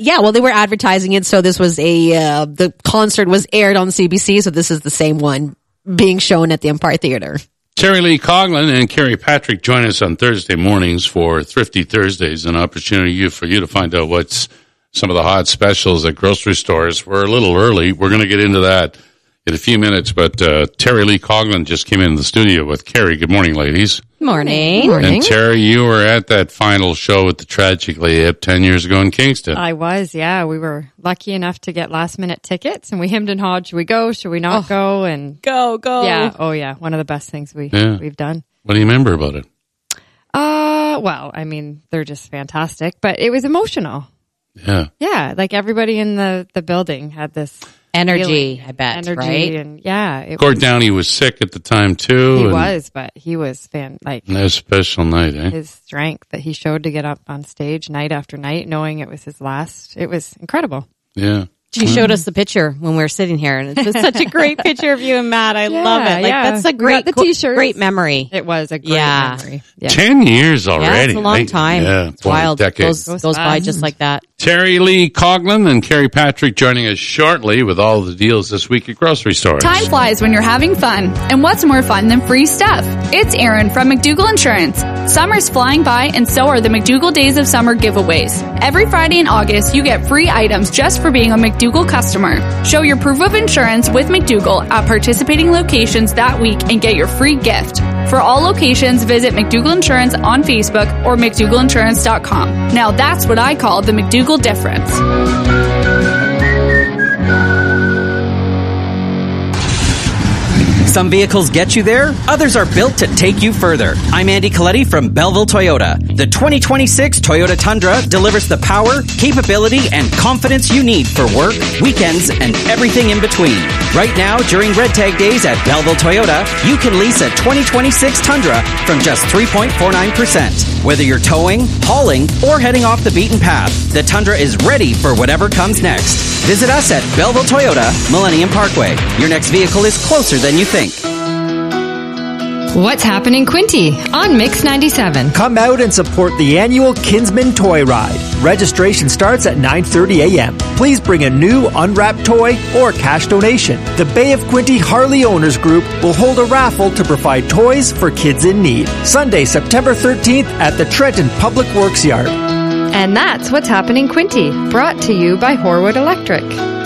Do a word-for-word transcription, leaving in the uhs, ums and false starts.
yeah, well, they were advertising it. So this was a, uh, the concert was aired on C B C. So this is the same one being shown at the Empire Theater. Terry Lee Coughlin and Carrie Patrick join us on Thursday mornings for Thrifty Thursdays, an opportunity for you to find out what's some of the hot specials at grocery stores. We're a little early. We're going to get into that in a few minutes, but uh, Terry Lee Coughlin just came in the studio with Carrie. Good morning, ladies. Morning. Morning. And Terry, you were at that final show at the Tragically Hip ten years ago in Kingston. I was, yeah. We were lucky enough to get last minute tickets, and we hemmed and hawed. Should we go? Should we not oh. go? And go, go. Yeah. Oh, yeah. One of the best things we yeah. we've done. What do you remember about it? Uh, well, I mean, they're just fantastic, but it was emotional. Yeah. Yeah. Like everybody in the, the building had this energy, feeling, I bet, energy right? And yeah. It Gord was, Downey was sick at the time, too. He was, but he was fan, like. That was a special night, eh? His strength that he showed to get up on stage night after night, knowing it was his last. It was incredible. Yeah. She showed us the picture when we were sitting here, and it was such a great picture of you and Matt. I yeah, love it. Like yeah. that's a great, the t-shirts. great memory. It was a great yeah. memory. Yeah. Ten years already. Yeah, it's a long time. Yeah, it's wild. It goes, Goes goes by fast. just like that. Terry Lee Coughlin and Carrie Patrick joining us shortly with all the deals this week at grocery stores. Time flies when you're having fun. And what's more fun than free stuff? It's Aaron from McDougall Insurance. Summer's flying by, and so are the McDougall Days of Summer giveaways. Every Friday in August, you get free items just for being a McDougall customer. Show your proof of insurance with McDougall at participating locations that week and get your free gift. For all locations, visit McDougall Insurance on Facebook or McDougall Insurance dot com. Now that's what I call the McDougall difference. Some vehicles get you there, others are built to take you further. I'm Andy Coletti from Belleville Toyota. The twenty twenty-six Toyota Tundra delivers the power, capability, and confidence you need for work, weekends, and everything in between. Right now, during Red Tag Days at Belleville Toyota, you can lease a twenty twenty-six Tundra from just three point four nine percent. Whether you're towing, hauling, or heading off the beaten path, the Tundra is ready for whatever comes next. Visit us at Belleville Toyota, Millennium Parkway. Your next vehicle is closer than you think. What's happening, Quinty on Mix ninety-seven? Come out and support the annual Kinsman Toy Ride. Registration starts at nine thirty a.m. Please bring a new unwrapped toy or cash donation. The Bay of Quinty Harley Owners Group will hold a raffle to provide toys for kids in need. Sunday, September thirteenth at the Trenton Public Works Yard. And that's What's Happening, Quinty, brought to you by Horwood Electric.